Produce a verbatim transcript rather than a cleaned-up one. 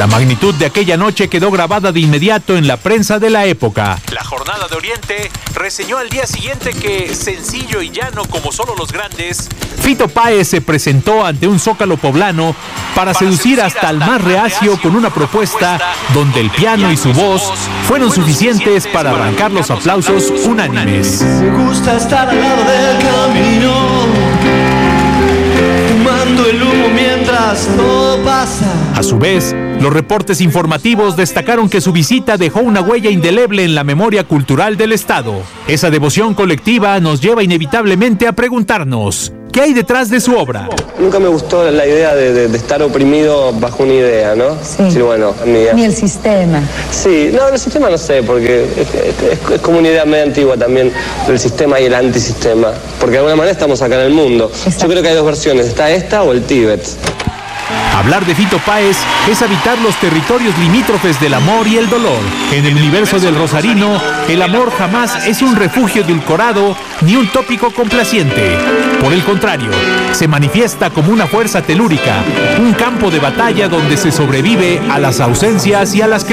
La magnitud de aquella noche quedó grabada de inmediato en la prensa de la época. La Jornada de Oriente reseñó al día siguiente que, sencillo y llano como solo los grandes, Fito Páez se presentó ante un zócalo poblano para, para seducir hasta el más reacio con una propuesta donde el piano y su voz fueron suficientes para arrancar los aplausos unánimes. Me gusta estar al lado del camino, fumando el humo mientras todo pasa. A su vez, los reportes informativos destacaron que su visita dejó una huella indeleble en la memoria cultural del Estado. Esa devoción colectiva nos lleva inevitablemente a preguntarnos, ¿qué hay detrás de su obra? Nunca me gustó la idea de, de, de estar oprimido bajo una idea, ¿no? Sí. Sí, bueno, ni, ni el sistema. Sí, no, el sistema no sé, porque es, es, es como una idea medio antigua también, del sistema y el antisistema. Porque de alguna manera estamos acá en el mundo. Exacto. Yo creo que hay dos versiones, está esta o el Tíbet. Hablar de Fito Páez es habitar los territorios limítrofes del amor y el dolor. En el universo del rosarino, el amor jamás es un refugio edulcorado ni un tópico complaciente. Por el contrario, se manifiesta como una fuerza telúrica, un campo de batalla donde se sobrevive a las ausencias y a las crisis.